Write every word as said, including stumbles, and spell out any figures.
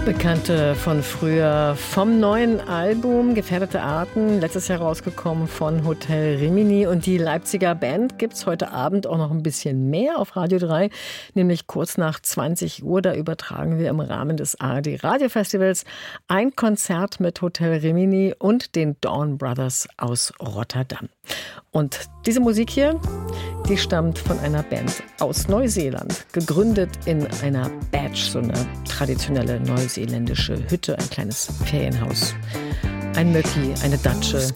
Bekannte von früher vom neuen Album Gefährdete Arten, letztes Jahr rausgekommen von Hotel Rimini. Und die Leipziger Band gibt's heute Abend auch noch ein bisschen mehr auf Radio drei, nämlich kurz nach zwanzig Uhr. Da übertragen wir im Rahmen des A R D Radiofestivals ein Konzert mit Hotel Rimini und den Dawn Brothers aus Rotterdam. Und diese Musik hier, die stammt von einer Band aus Neuseeland, gegründet in einer Badge, so eine traditionelle neuseeländische Hütte, ein kleines Ferienhaus. Ein Möcki, eine Datsche,